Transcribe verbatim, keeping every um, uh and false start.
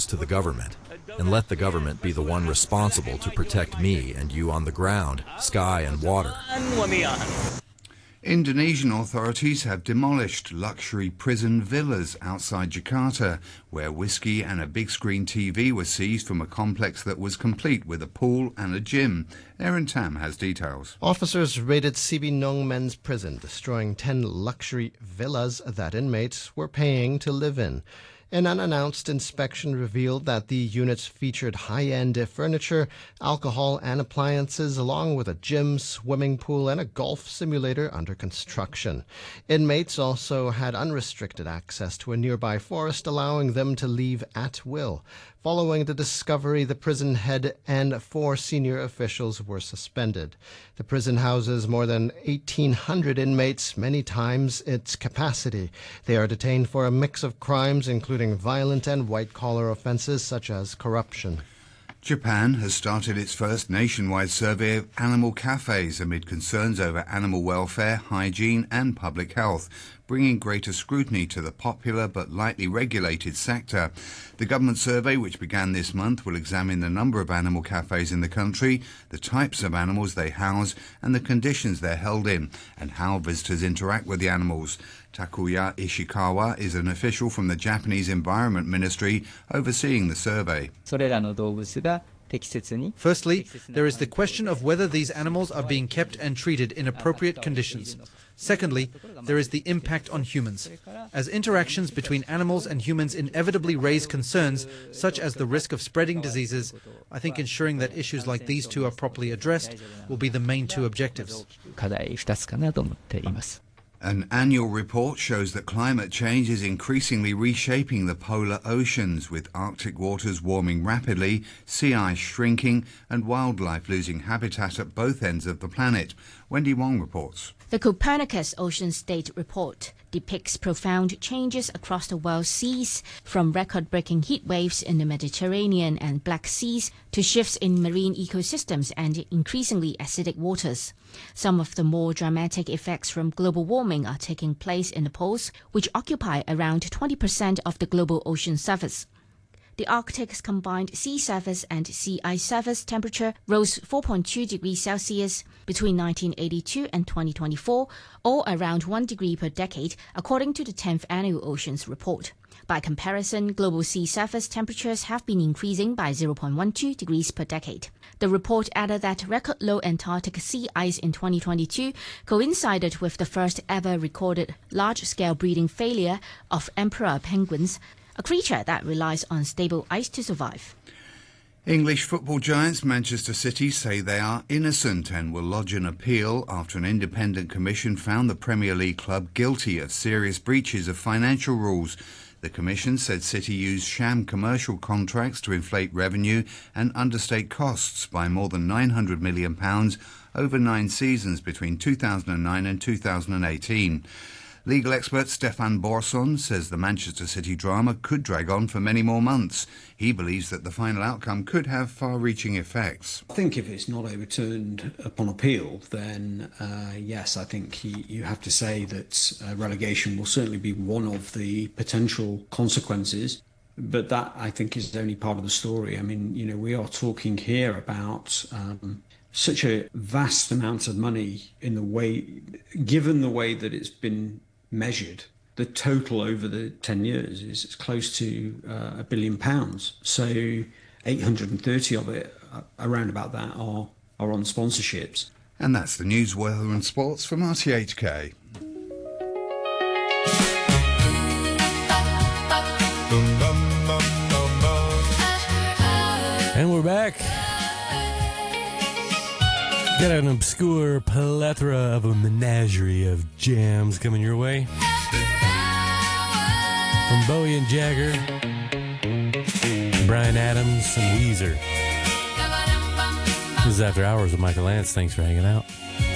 belongs to the government, and let the government be the one responsible to protect me and you on the ground, sky and water. Indonesian authorities have demolished luxury prison villas outside Jakarta, where whiskey and a big-screen T V were seized from a complex that was complete with a pool and a gym. Aaron Tam has details. Officers raided Cibinong Men's Prison, destroying ten luxury villas that inmates were paying to live in. An unannounced inspection revealed that the units featured high-end furniture, alcohol and appliances, along with a gym, swimming pool, and a golf simulator under construction. Inmates also had unrestricted access to a nearby forest, allowing them to leave at will. Following the discovery, the prison head and four senior officials were suspended. The prison houses more than eighteen hundred inmates, many times its capacity. They are detained for a mix of crimes, including violent and white-collar offenses such as corruption. Japan has started its first nationwide survey of animal cafes amid concerns over animal welfare, hygiene and public health, bringing greater scrutiny to the popular but lightly regulated sector. The government survey, which began this month, will examine the number of animal cafes in the country, the types of animals they house and the conditions they're held in, and how visitors interact with the animals. Takuya Ishikawa is an official from the Japanese Environment Ministry overseeing the survey. Firstly, there is the question of whether these animals are being kept and treated in appropriate conditions. Secondly, there is the impact on humans. As interactions between animals and humans inevitably raise concerns, such as the risk of spreading diseases, I think ensuring that issues like these two are properly addressed will be the main two objectives. An annual report shows that climate change is increasingly reshaping the polar oceans, with Arctic waters warming rapidly, sea ice shrinking and wildlife losing habitat at both ends of the planet. Wendy Wong reports. The Copernicus Ocean State Report depicts profound changes across the world's seas, from record-breaking heat waves in the Mediterranean and Black Seas to shifts in marine ecosystems and increasingly acidic waters. Some of the more dramatic effects from global warming are taking place in the poles, which occupy around twenty percent of the global ocean surface. The Arctic's combined sea surface and sea ice surface temperature rose four point two degrees Celsius between nineteen eighty-two and twenty twenty-four, or around one degree per decade, according to the tenth Annual Oceans Report. By comparison, global sea surface temperatures have been increasing by zero point one two degrees per decade. The report added that record-low Antarctic sea ice in twenty twenty-two coincided with the first ever recorded large-scale breeding failure of emperor penguins, a creature that relies on stable ice to survive. English football giants Manchester City say they are innocent and will lodge an appeal after an independent commission found the Premier League club guilty of serious breaches of financial rules. The commission said City used sham commercial contracts to inflate revenue and understate costs by more than nine hundred million pounds over nine seasons between two thousand nine and two thousand eighteen. Legal expert Stefan Borson says the Manchester City drama could drag on for many more months. He believes that the final outcome could have far-reaching effects. I think if it's not overturned upon appeal, then uh, yes, I think you, you have to say that uh, relegation will certainly be one of the potential consequences. But that, I think, is only part of the story. I mean, you know, we are talking here about um, such a vast amount of money in the way, given the way that it's been measured. The total over the ten years is close to uh, a billion pounds. So eight hundred thirty of it, uh, around about that, are, are on sponsorships. And that's the news, weather and sports from R T H K. And we're back. Got an obscure plethora of a menagerie of jams coming your way. From Bowie and Jagger, Bryan Adams, and Weezer. This is After Hours with Michael Lance. Thanks for hanging out.